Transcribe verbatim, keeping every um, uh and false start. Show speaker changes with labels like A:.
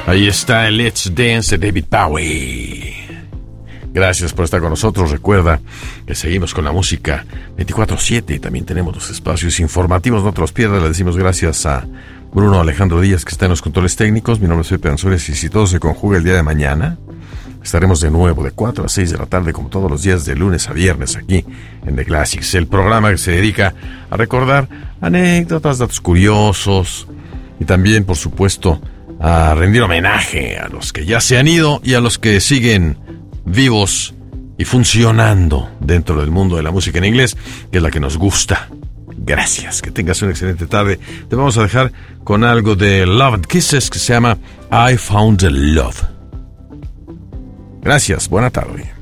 A: Ahí está el Let's Dance de David Bowie. Gracias por estar con nosotros. Recuerda que seguimos con la música veinticuatro siete y también tenemos los espacios informativos. No te los pierdas. Le decimos gracias a Bruno Alejandro Díaz, que está en los controles técnicos. Mi nombre es Pepe Ansúrez y si todo se conjuga el día de mañana, estaremos de nuevo de cuatro a seis de la tarde, como todos los días, de lunes a viernes, aquí en The Classics, el programa que se dedica a recordar anécdotas, datos curiosos y también, por supuesto, a rendir homenaje a los que ya se han ido y a los que siguen vivos y funcionando dentro del mundo de la música en inglés, que es la que nos gusta. Gracias, que tengas una excelente tarde. Te vamos a dejar con algo de Love and Kisses que se llama I Found the Love. Gracias, buena tarde.